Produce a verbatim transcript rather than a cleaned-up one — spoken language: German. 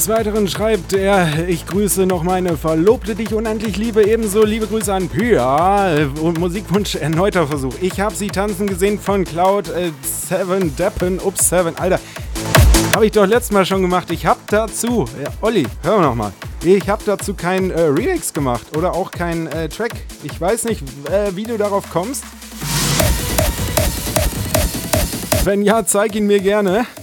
Des Weiteren schreibt er, ich grüße noch meine Verlobte, die ich unendlich liebe. Ebenso liebe Grüße an Pia und Musikwunsch erneuter Versuch. Ich habe sie tanzen gesehen von Cloud äh, Seven Deppen, ups, Seven, Alter. Habe ich doch letztes Mal schon gemacht. Ich habe dazu, ja, Olli, hör noch mal. Ich habe dazu keinen äh, Remix gemacht oder auch keinen äh, Track. Ich weiß nicht, äh, wie du darauf kommst. Wenn ja, zeig ihn mir gerne.